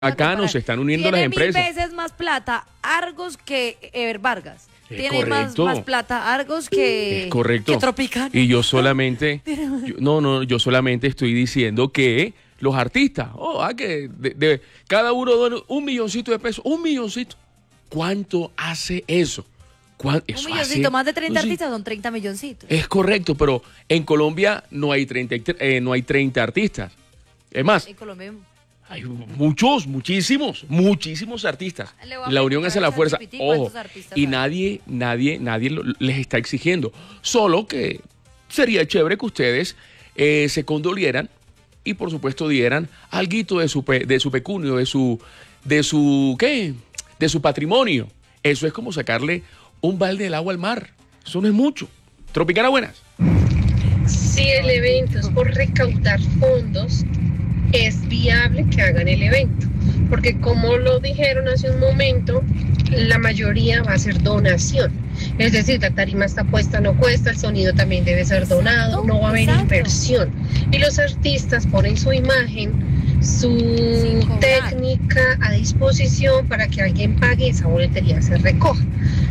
Acá nos están uniendo las empresas. Tiene 1000 veces más plata Argos que Ever Vargas. Tiene más plata Argos que, es correcto. Que Tropicana. Y yo solamente, yo solamente estoy diciendo que los artistas, que cada uno dona $1.000.000 1 milloncito. ¿Cuánto hace eso? Un milloncito, más de 30 artistas son 30 milloncitos. Es correcto, pero en Colombia no hay 30 artistas. Es más, en Colombia hay muchísimos artistas. La unión hace la fuerza. Ojo, y nadie les está exigiendo. Solo que sería chévere que ustedes se condolieran y por supuesto dieran alguito de su pecunio, de su patrimonio. Eso es como sacarle un balde del agua al mar. Eso no es mucho. Tropicana, buenas. Si el evento es por recaudar fondos, es viable que hagan el evento, porque como lo dijeron hace un momento, la mayoría va a ser donación, es decir, la tarima está puesta, no cuesta, el sonido también debe ser donado, no va a haber inversión, y los artistas ponen su imagen, su técnica a disposición para que alguien pague y esa boletería se recoja.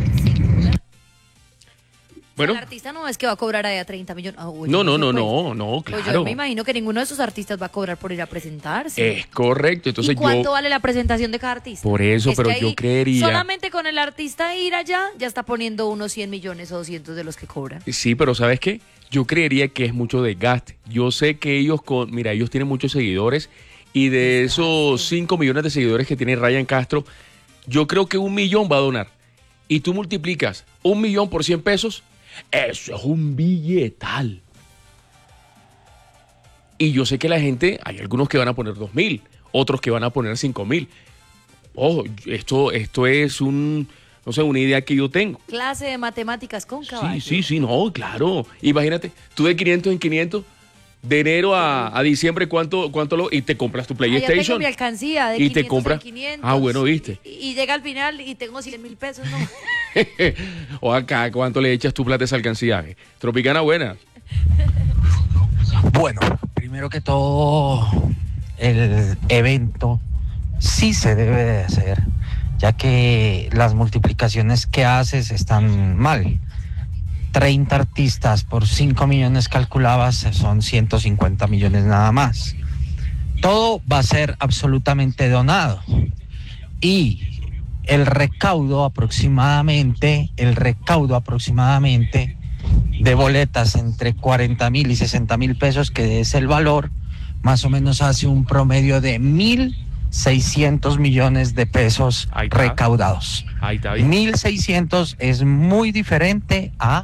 Bueno, el artista no es que va a cobrar allá 30 millones. No, claro. Pues yo me imagino que ninguno de esos artistas va a cobrar por ir a presentarse. Es correcto. Entonces, ¿y cuánto vale la presentación de cada artista? Por eso, pero yo creería... Solamente con el artista ir allá, ya está poniendo unos 100 millones o 200 de los que cobran. Sí, pero ¿sabes qué? Yo creería que es mucho desgaste. Yo sé que ellos tienen muchos seguidores y de esos 5 millones de seguidores que tiene Ryan Castro, yo creo que 1 millón va a donar. Y tú multiplicas 1 millón por 100 pesos... Eso es un billetal. Y yo sé que la gente, hay algunos que van a poner 2.000, otros que van a poner 5.000. Ojo, esto es una idea que yo tengo. Clase de matemáticas con caballo. Sí, no, claro. Imagínate, tú de 500 en 500, de enero a diciembre, y te compras tu PlayStation. Ya tengo mi alcancía de 500 te compras, en 500. Bueno, viste. Y llega al final y tengo 100.000 pesos, ¿no? O acá, ¿cuánto le echas tu plata de esa alcancía? Tropicana, buena. Bueno, primero que todo, el evento sí se debe de hacer, ya que las multiplicaciones que haces están mal. 30 artistas por 5 millones calculabas, son 150 millones nada más. Todo va a ser absolutamente donado. Y el recaudo aproximadamente de boletas entre 40.000 y 60.000 pesos, que es el valor, más o menos hace un promedio de 1.600 millones de pesos recaudados. Ahí está bien. 1.600 es muy diferente a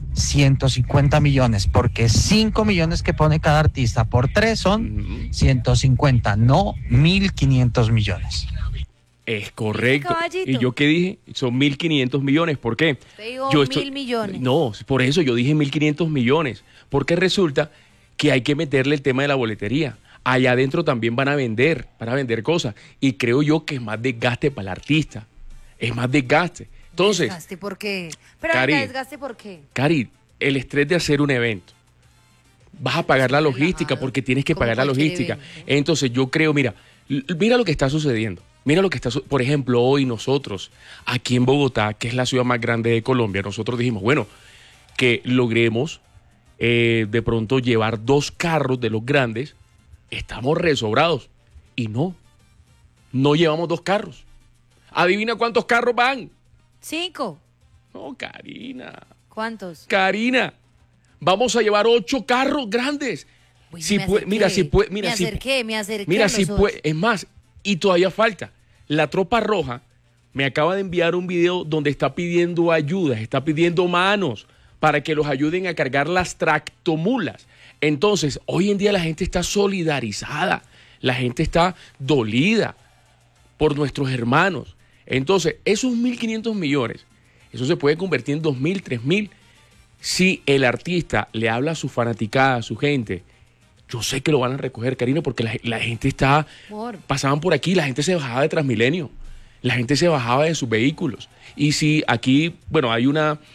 150 millones, porque 5 millones que pone cada artista por 3 son 150, no 1.500 millones. Es correcto. ¿Y yo qué dije? Son 1.500 millones. ¿Por qué? Yo 1.000 millones. No, por eso yo dije 1.500 millones. Porque resulta que hay que meterle el tema de la boletería. Allá adentro también van a vender cosas. Y creo yo que es más desgaste para el artista. Es más desgaste. Entonces, ¿Desgaste por qué? Pero ¿desgaste por qué? Cari, el estrés de hacer un evento. Vas a pagar la logística porque tienes que pagar la logística. Entonces yo creo, mira lo que está sucediendo. Mira lo que está, por ejemplo, hoy nosotros, aquí en Bogotá, que es la ciudad más grande de Colombia, nosotros dijimos, bueno, que logremos de pronto llevar 2 carros de los grandes, estamos resobrados. Y no llevamos 2 carros. Adivina cuántos carros van. 5. No, Karina. ¿Cuántos? Karina, vamos a llevar 8 carros grandes. Uy, Me acerqué. Es más, y todavía falta. La Tropa Roja me acaba de enviar un video donde está pidiendo ayuda, está pidiendo manos para que los ayuden a cargar las tractomulas. Entonces, hoy en día la gente está solidarizada, la gente está dolida por nuestros hermanos. Entonces, esos 1.500 millones, eso se puede convertir en 2.000, 3.000, si el artista le habla a su fanaticada, a su gente. Yo sé que lo van a recoger, Karina, porque la gente pasaban por aquí, la gente se bajaba de Transmilenio, la gente se bajaba de sus vehículos. Y si aquí, bueno, hay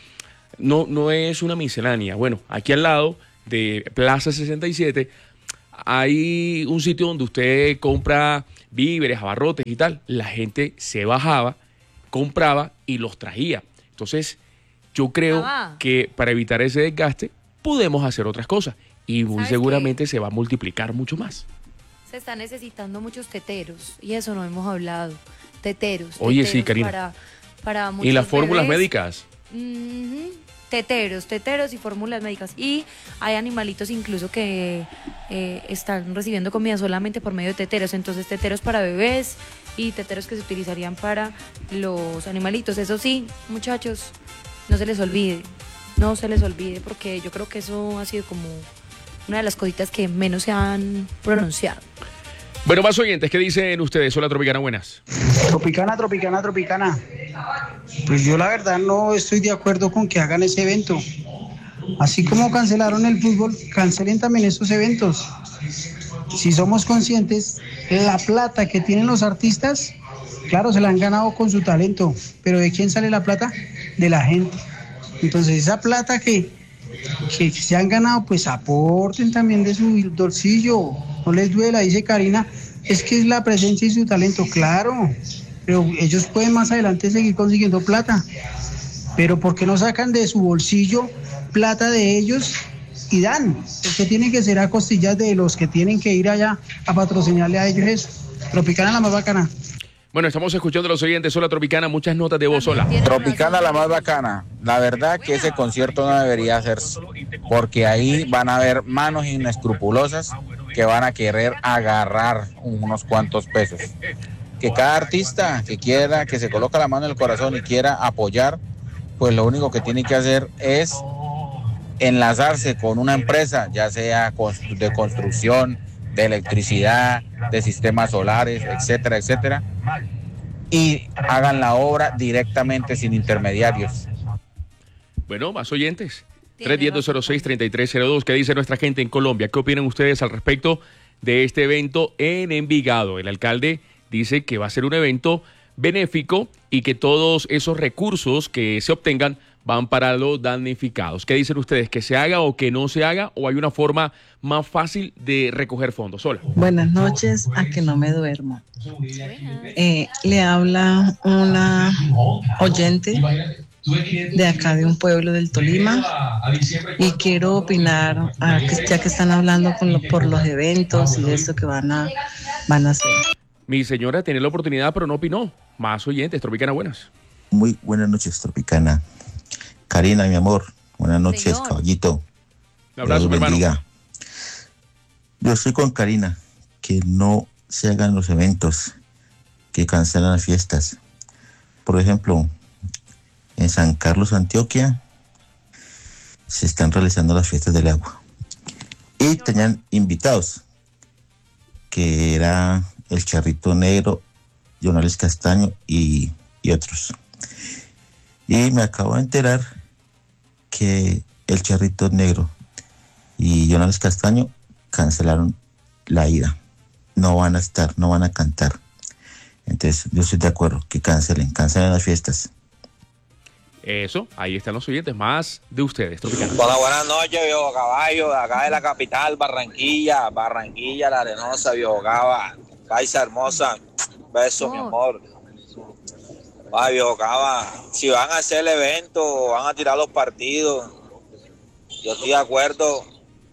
no es una miscelánea, bueno, aquí al lado de Plaza 67 hay un sitio donde usted compra víveres, abarrotes y tal, la gente se bajaba, compraba y los traía. Entonces, yo creo que para evitar ese desgaste, podemos hacer otras cosas y muy seguramente se va a multiplicar mucho más. Se están necesitando muchos teteros y eso no hemos hablado. Teteros. Oye, sí, Karina. Para muchos ¿y las fórmulas bebés médicas? Teteros y fórmulas médicas. Y hay animalitos incluso que están recibiendo comida solamente por medio de teteros. Entonces, teteros para bebés y teteros que se utilizarían para los animalitos. Eso sí, muchachos, no se les olvide. No se les olvide, porque yo creo que eso ha sido como una de las cositas que menos se han pronunciado. Bueno, más oyentes, ¿qué dicen ustedes? Hola, Tropicana, buenas. Tropicana. Pues yo la verdad no estoy de acuerdo con que hagan ese evento. Así como cancelaron el fútbol, cancelen también estos eventos. Si somos conscientes, la plata que tienen los artistas, claro, se la han ganado con su talento, pero ¿de quién sale la plata? De la gente. Entonces esa plata que se han ganado, pues aporten también de su bolsillo. No les duela, dice Karina, es que es la presencia y su talento, claro, pero ellos pueden más adelante seguir consiguiendo plata. Pero ¿por qué no sacan de su bolsillo plata de ellos y dan? Porque tiene que ser a costillas de los que tienen que ir allá a patrocinarle a ellos eso. Tropicana la más bacana. Bueno, estamos escuchando a los oyentes. Hola, Tropicana, muchas notas de voz. Hola. Tropicana la más bacana. La verdad que ese concierto no debería hacerse, porque ahí van a haber manos inescrupulosas que van a querer agarrar unos cuantos pesos. Que cada artista que quiera, que se coloque la mano en el corazón y quiera apoyar, pues lo único que tiene que hacer es enlazarse con una empresa, ya sea de construcción, de electricidad, de sistemas solares, etcétera, etcétera, y hagan la obra directamente sin intermediarios. Bueno, más oyentes. 310-206-3302. ¿Qué dice nuestra gente en Colombia? ¿Qué opinan ustedes al respecto de este evento en Envigado? El alcalde dice que va a ser un evento benéfico y que todos esos recursos que se obtengan van para los damnificados. ¿Qué dicen ustedes? ¿Que se haga o que no se haga? ¿O hay una forma más fácil de recoger fondos? Hola. Buenas noches, a que no me duermo. Le habla una oyente de acá de un pueblo del Tolima y quiero opinar, ya que están hablando por los eventos y esto que van a hacer. Mi señora tiene la oportunidad, pero no opinó. Más oyentes. Tropicana, buenas. Muy buenas noches, Tropicana. Karina, mi amor, buenas noches, señor. Caballito. Un abrazo, mi hermano. Yo estoy con Karina, que no se hagan los eventos, que cancelan las fiestas. Por ejemplo, en San Carlos, Antioquia, se están realizando las fiestas del agua. Y tenían invitados, que era el Charrito Negro, Jonales Castaño y otros. Y me acabo de enterar que el Charrito Negro y Jonales Castaño cancelaron la ida. No van a estar, no van a cantar. Entonces, yo estoy de acuerdo, que cancelen las fiestas. Eso, ahí están los oyentes, más de ustedes. Tropicana. Hola, buenas noches, Viejo Caballo, de acá de la capital, Barranquilla, La Arenosa, Viejo Cava, Caiza hermosa, beso, mi amor. Ay, Viejo Cava, si van a hacer el evento, van a tirar los partidos, yo estoy de acuerdo,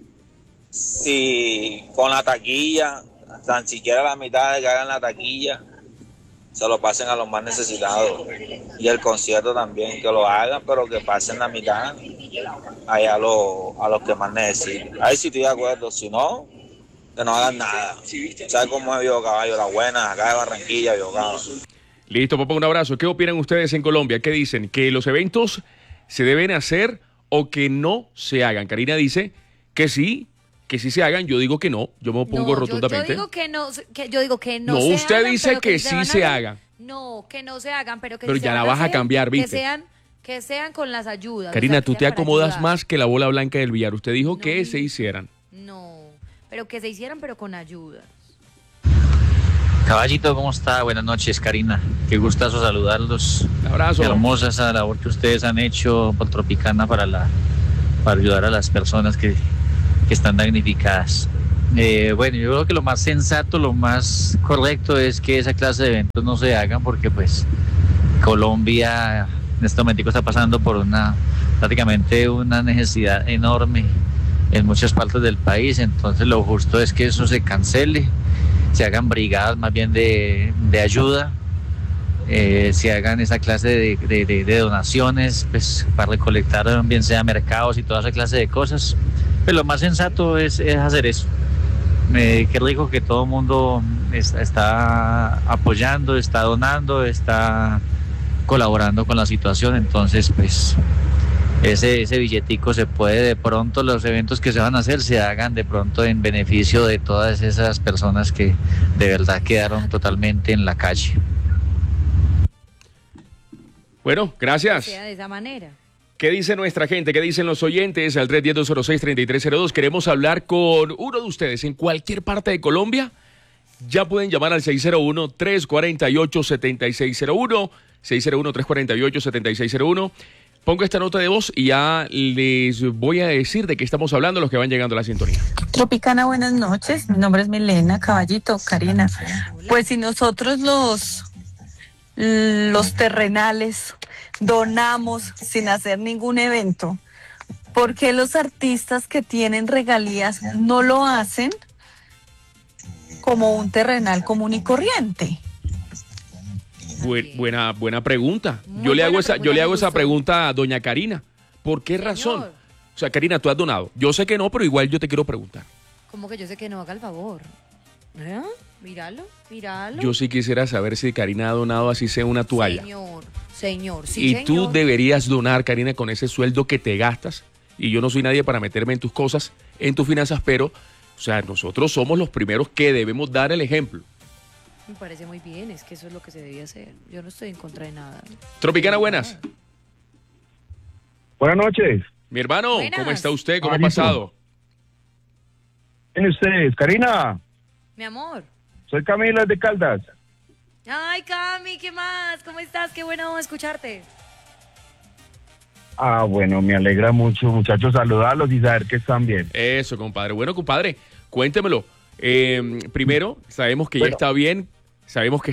si con la taquilla, tan siquiera la mitad de que hagan la taquilla, se lo pasen a los más necesitados. Y el concierto también, que lo hagan, pero que pasen la mitad allá a los que más necesitan. Ahí sí estoy de acuerdo, si no, que no hagan nada. ¿Sabes cómo es Viejo Caballo? La buena, acá de Barranquilla, Viejo Caballo. Listo, papá, un abrazo. ¿Qué opinan ustedes en Colombia? ¿Qué dicen? ¿Que los eventos se deben hacer o que no se hagan? Karina dice que sí se hagan. Yo digo que no. Yo me opongo rotundamente. Yo digo que no. Yo digo que no. No, se usted hagan, dice que sí se hagan. No, que no se hagan, pero que pero sí ya la vas a cambiar, ¿viste? Que sean con las ayudas. Karina, o sea, tú te acomodas más que la bola blanca del billar. Usted dijo que se hicieran. No, pero que se hicieran, pero con ayudas. Caballito, ¿cómo está? Buenas noches, Karina. Qué gustazo saludarlos. Un abrazo. Qué hermosa esa labor que ustedes han hecho por Tropicana para ayudar a las personas que están damnificadas. Bueno, yo creo que lo más sensato, lo más correcto es que esa clase de eventos no se hagan porque pues Colombia en este momento está pasando por prácticamente una necesidad enorme en muchas partes del país, entonces lo justo es que eso se cancele, se hagan brigadas más bien de ayuda, se hagan esa clase de donaciones pues, para recolectar bien sea mercados y toda esa clase de cosas, pero lo más sensato es hacer eso. Qué rico que todo el mundo está apoyando, está donando, está colaborando con la situación, entonces pues ese billetico se puede de pronto, los eventos que se van a hacer se hagan de pronto en beneficio de todas esas personas que de verdad quedaron totalmente en la calle. Bueno, gracias. Que sea de esa manera. ¿Qué dice nuestra gente? ¿Qué dicen los oyentes? Al 310-206-3302. Queremos hablar con uno de ustedes en cualquier parte de Colombia. Ya pueden llamar al 601-348-7601. 601-348-7601. Pongo esta nota de voz y ya les voy a decir de qué estamos hablando los que van llegando a la sintonía. Tropicana, buenas noches. Mi nombre es Milena Caballito, Karina. Pues si nosotros los terrenales donamos sin hacer ningún evento, ¿por qué los artistas que tienen regalías no lo hacen como un terrenal común y corriente? Buena pregunta. Yo le hago esa pregunta a doña Karina. ¿Por qué razón? O sea, Karina, tú has donado. Yo sé que no, pero igual yo te quiero preguntar. ¿Cómo que yo sé que no? Haga el favor. Míralo. Yo sí quisiera saber si Karina ha donado así sea una toalla. Señor, sí, y señor. tú deberías donar, Karina, con ese sueldo que te gastas. Y yo no soy nadie para meterme en tus cosas, en tus finanzas, pero, o sea, nosotros somos los primeros que debemos dar el ejemplo. Me parece muy bien, es que eso es lo que se debía hacer. Yo no estoy en contra de nada. Tropicana, buenas. Buenas noches. Mi hermano, buenas. ¿Cómo está usted? ¿Cómo ha pasado? ¿Quién ustedes? Karina. Mi amor. Soy Camilo de Caldas. Ay, Cami, ¿qué más? ¿Cómo estás? Qué bueno escucharte. Ah, bueno, me alegra mucho, muchachos, saludarlos y saber que están bien. Eso, compadre. Bueno, compadre, cuéntemelo. Primero, sabemos que ya está bien, sabemos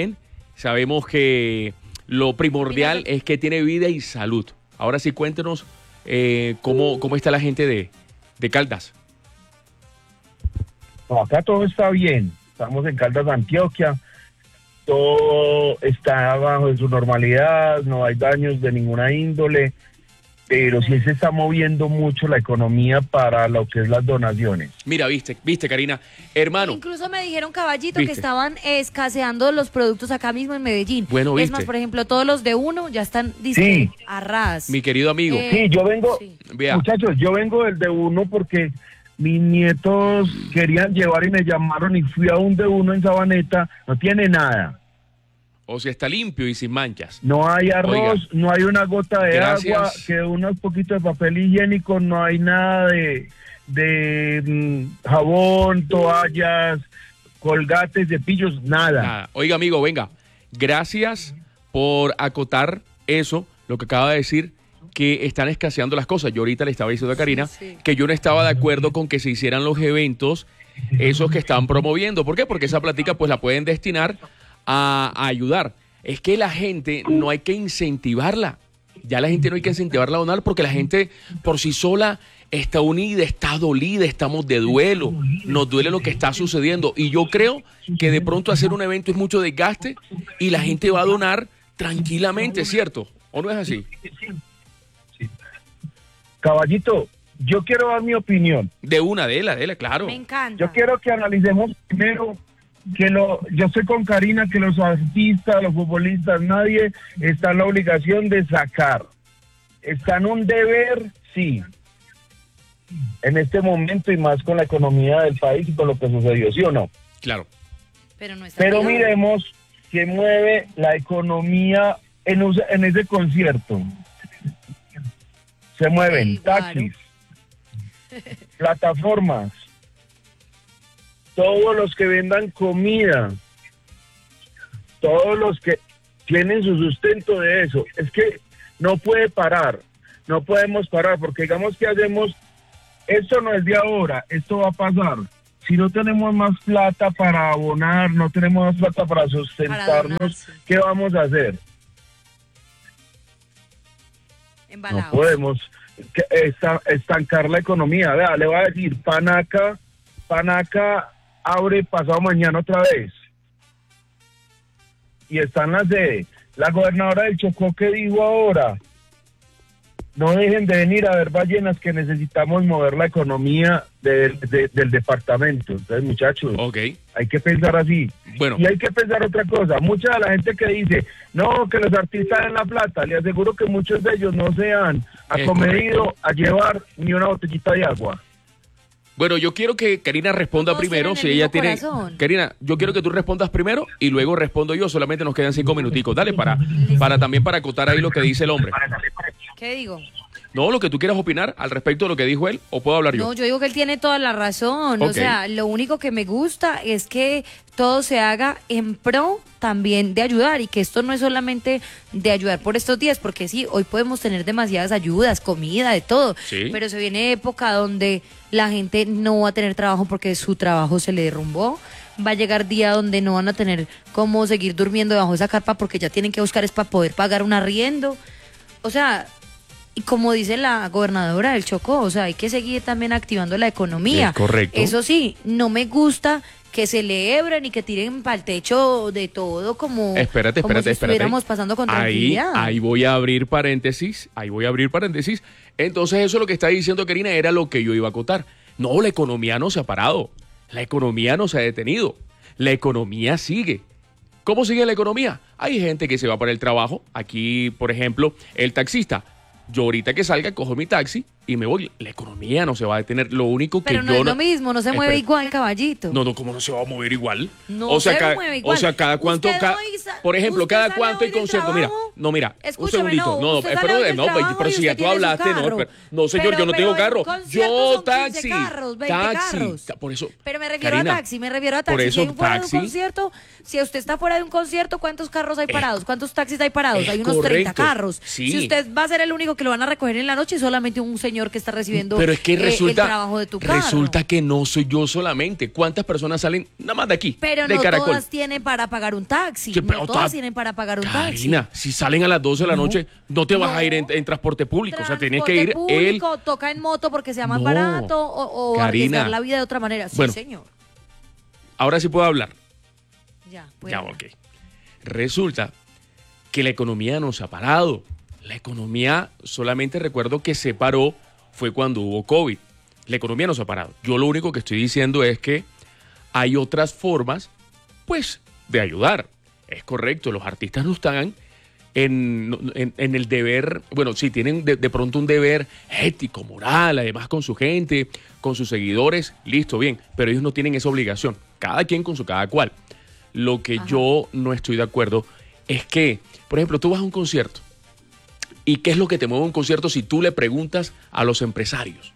que lo primordial es que tiene vida y salud. Ahora sí, cuéntenos cómo está la gente de Caldas. No, acá todo está bien, estamos en Caldas, Antioquia, todo está bajo su normalidad, no hay daños de ninguna índole, pero sí se está moviendo mucho la economía para lo que es las donaciones. Mira, viste, Karina, hermano. Incluso me dijeron, Caballito, que estaban escaseando los productos acá mismo en Medellín. Bueno, ¿viste? Es más, por ejemplo, todos los de uno ya están a ras. Mi querido amigo. Sí, yo vengo, muchachos, yo vengo del de uno porque mis nietos querían llevar y me llamaron y fui a un de uno en Sabaneta, no tiene nada. O sea, está limpio y sin manchas. No hay arroz, oiga, no hay una gota de gracias. agua, que unos poquitos de papel higiénico, no hay nada de jabón, toallas, colgates, cepillos, nada. Oiga, amigo, venga, gracias por acotar eso, lo que acaba de decir, que están escaseando las cosas. Yo ahorita le estaba diciendo a Karina que yo no estaba de acuerdo con que se hicieran los eventos, esos que están promoviendo. ¿Por qué? Porque esa plática pues la pueden destinar a ayudar. Es que la gente no hay que incentivarla. Ya la gente no hay que incentivarla a donar porque la gente por sí sola está unida, está dolida, estamos de duelo. Nos duele lo que está sucediendo. Y yo creo que de pronto hacer un evento es mucho desgaste y la gente va a donar tranquilamente, ¿cierto? ¿O no es así? Caballito, yo quiero dar mi opinión. De la, claro. Me encanta. Yo quiero que analicemos primero yo estoy con Karina, que los artistas, los futbolistas, nadie está en la obligación de sacar. Está en un deber, sí. En este momento y más con la economía del país y con lo que sucedió, ¿sí o no? Claro. Pero miremos que mueve la economía en ese concierto. Se mueven taxis, plataformas, todos los que vendan comida, todos los que tienen su sustento de eso. Es que no puede parar, no podemos parar, porque digamos que hacemos, esto no es de ahora, esto va a pasar. si no tenemos más plata para abonar, no tenemos más plata para sustentarnos, ¿qué vamos a hacer? Embalados. No podemos estancar la economía. Vea, le voy a decir, Panaca abre pasado mañana otra vez. Y están las de la gobernadora del Chocó que dijo ahora, no dejen de venir a ver ballenas, que necesitamos mover la economía del departamento. Entonces, muchachos, hay que pensar así. Bueno. Y hay que pensar otra cosa. Mucha de la gente que dice, no, que los artistas den la plata, le aseguro que muchos de ellos no se han acomedido a llevar ni una botellita de agua. Bueno, yo quiero que Karina responda primero, si ella tiene... Karina, yo quiero que tú respondas primero y luego respondo yo, solamente nos quedan 5 minuticos. Dale, también para acotar ahí lo que dice el hombre. ¿Qué digo? No, lo que tú quieras opinar al respecto de lo que dijo él, ¿o puedo hablar yo? No, yo digo que él tiene toda la razón. O sea, lo único que me gusta es que todo se haga en pro también de ayudar, y que esto no es solamente de ayudar por estos días, porque sí, hoy podemos tener demasiadas ayudas, comida, de todo, pero se viene época donde la gente no va a tener trabajo porque su trabajo se le derrumbó. Va a llegar día donde no van a tener cómo seguir durmiendo debajo de esa carpa porque ya tienen que buscar es para poder pagar un arriendo. O sea, y como dice la gobernadora del Chocó, o sea, hay que seguir también activando la economía. Correcto. Eso sí, no me gusta que celebren y que tiren para el techo de todo como, espérate, si estuviéramos pasando con tranquilidad. Ahí voy a abrir paréntesis. Entonces eso lo que está diciendo Karina era lo que yo iba a acotar. No, la economía no se ha parado. La economía no se ha detenido. La economía sigue. ¿Cómo sigue la economía? Hay gente que se va para el trabajo. Aquí, por ejemplo, el taxista. Yo ahorita que salga cojo mi taxi y me voy. La economía no se va a detener. Lo único que pero no es lo mismo, no se mueve igual, caballito. No, ¿cómo no se va a mover igual? No se mueve igual. O sea, cada cuánto... por ejemplo, cada cuánto hay concierto. Mira, un segundito. Pero si ya tú hablaste, no, señor, yo no tengo carro. Yo taxi. Por eso, pero me refiero a taxi. Por eso, si fuera de un concierto, si usted está fuera de un concierto, ¿cuántos carros hay parados? ¿Cuántos taxis hay parados? Hay unos 30 carros. Sí. Si usted va a ser el único que lo van a recoger en la noche, solamente un señor que está recibiendo pero es que el trabajo de tu carro. Resulta que no soy yo solamente. ¿Cuántas personas salen nada más de aquí? Pero de no Caracol? Todas tienen para pagar un taxi. No todas tienen para pagar un taxi. Karina, si salen a las 12 de la noche, no te vas a ir en transporte público. O sea, tienes que ir público, toca en moto porque sea más barato o arriesgar la vida de otra manera. Sí, bueno, señor. Ahora sí puedo hablar. Ya, ok. Resulta que la economía no se ha parado. La economía, solamente recuerdo que se paró fue cuando hubo COVID. La economía no se ha parado. Yo lo único que estoy diciendo es que hay otras formas, pues, de ayudar. Es correcto, los artistas no están en el deber, bueno, sí tienen de pronto un deber ético, moral, además con su gente, con sus seguidores, listo, bien, pero ellos no tienen esa obligación. Cada quien con su cada cual. Lo que yo no estoy de acuerdo es que, por ejemplo, tú vas a un concierto. ¿Y qué es lo que te mueve un concierto si tú le preguntas a los empresarios?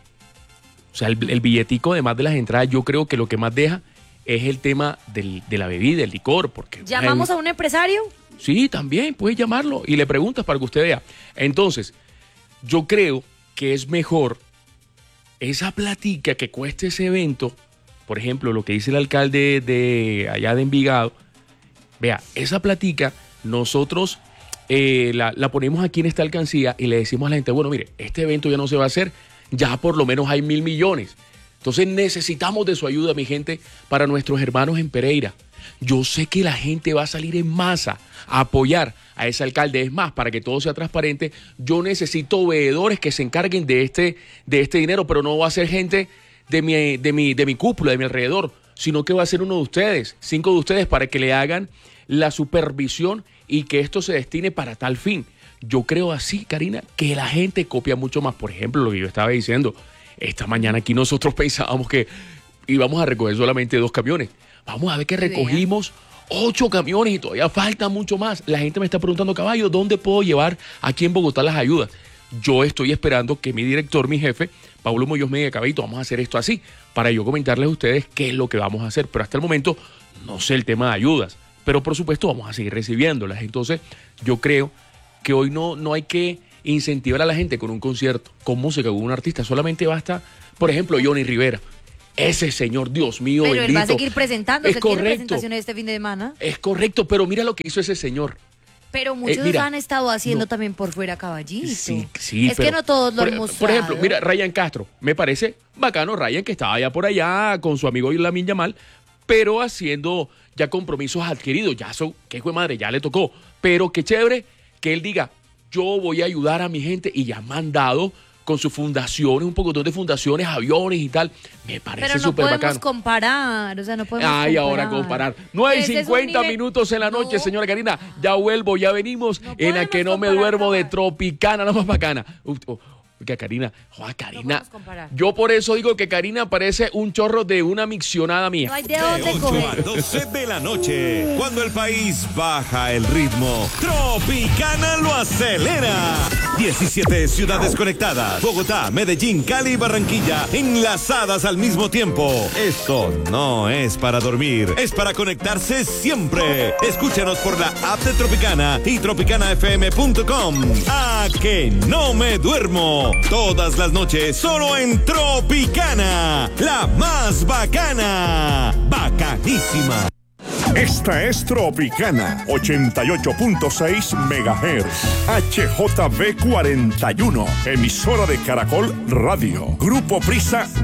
O sea, el billetico, además de las entradas, yo creo que lo que más deja es el tema de la bebida, el licor. Porque ¿llamamos a un empresario? Sí, también puedes llamarlo y le preguntas para que usted vea. Entonces, yo creo que es mejor esa platica que cueste ese evento. Por ejemplo, lo que dice el alcalde de allá de Envigado. Vea, esa platica nosotros... la ponemos aquí en esta alcancía y le decimos a la gente, bueno, mire, este evento ya no se va a hacer, ya por lo menos hay 1.000 millones. Entonces necesitamos de su ayuda, mi gente, para nuestros hermanos en Pereira. Yo sé que la gente va a salir en masa a apoyar a ese alcalde. Es más, para que todo sea transparente, yo necesito veedores que se encarguen de este dinero, pero no va a ser gente de mi cúpula, de mi alrededor, sino que va a ser uno de ustedes, 5 de ustedes, para que le hagan la supervisión y que esto se destine para tal fin. Yo creo así, Karina, que la gente copia mucho más. Por ejemplo, lo que yo estaba diciendo, esta mañana aquí nosotros pensábamos que íbamos a recoger solamente 2 camiones. Vamos a ver que recogimos 8 camiones y todavía falta mucho más. La gente me está preguntando, caballo, ¿dónde puedo llevar aquí en Bogotá las ayudas? Yo estoy esperando que mi director, mi jefe, Paulo Muñoz me diga, caballito, vamos a hacer esto así, para yo comentarles a ustedes qué es lo que vamos a hacer. Pero hasta el momento no sé el tema de ayudas. Pero por supuesto vamos a seguir recibiéndolas. Entonces yo creo que hoy no hay que incentivar a la gente con un concierto, con música, con un artista. Solamente basta, por ejemplo, Johnny Rivera. Ese señor, Dios mío, pero bendito. Él va a seguir presentándose. Es correcto. Tiene presentaciones este fin de semana. Es correcto, pero mira lo que hizo ese señor. Pero muchos han estado haciendo también por fuera caballito. Sí, es que no todos lo han mostrado. Por ejemplo, mira, Ryan Castro. Me parece bacano Ryan, que estaba allá por allá con su amigo Lamine Yamal, pero haciendo ya compromisos adquiridos. Ya eso, qué hijo de madre, ya le tocó. Pero qué chévere que él diga, yo voy a ayudar a mi gente, y ya han mandado con sus fundaciones, un poco de fundaciones, aviones y tal. Me parece súper bacano. Pero no podemos comparar, o sea, no podemos comparar. Ahora comparar. 9:50 minutos en la noche, señora Karina. Ya vuelvo, ya venimos en la que no me duermo de Tropicana, la más bacana. Oiga, Karina, Karina. Yo por eso digo que Karina parece un chorro de una miccionada mía. No hay de dónde coger. A 12 de la noche, cuando el país baja el ritmo, Tropicana lo acelera. 17 ciudades conectadas. Bogotá, Medellín, Cali y Barranquilla enlazadas al mismo tiempo. Esto no es para dormir, es para conectarse siempre. Escúchanos por la app de Tropicana y tropicanafm.com. A que no me duermo. Todas las noches solo en Tropicana, la más bacana. Bacanísima. Esta es Tropicana 88.6 MHz, HJB 41, emisora de Caracol Radio, Grupo Prisa